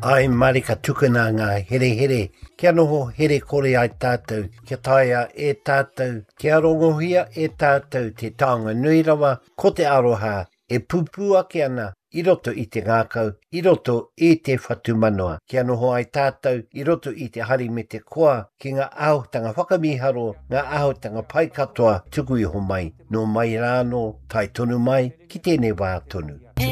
Ai marika tukuna ngā here here, kia noho here kore ai tātou, kia taia e tātou, kia rongohia e tātou te taonga nui rawa, ko te aroha, e pupu ake ana, i roto i te ngākau, i roto i te whatumanoa. Kia noho ai tātou, i roto i te hari me te koa, ki ngā ahotanga whakamiharo, ngā ahotanga pai katoa tuku iho mai, no mai rāno, tai tonu mai, ki tēnei wā tonu.